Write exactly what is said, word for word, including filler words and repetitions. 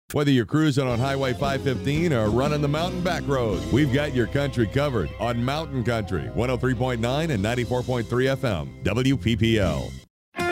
Whether you're cruising on Highway five fifteen or running the mountain back road, we've got your country covered on Mountain Country, one oh three point nine and ninety-four point three F M, W P P L.